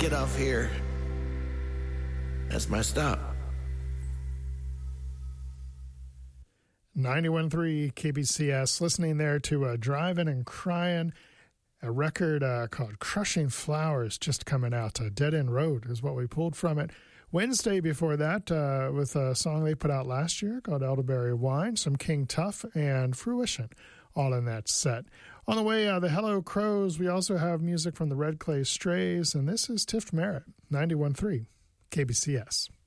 get off here. That's my stop. 91.3 KBCS, listening there to Driving and Crying, a record called Crushing Flowers just coming out. Dead End Road is what we pulled from it. Wednesday before that with a song they put out last year called Elderberry Wine, some King Tuff, and Fruition, all in that set. On the way, the Hello Crows, we also have music from the Red Clay Strays, and this is Tift Merritt, 91.3 KBCS.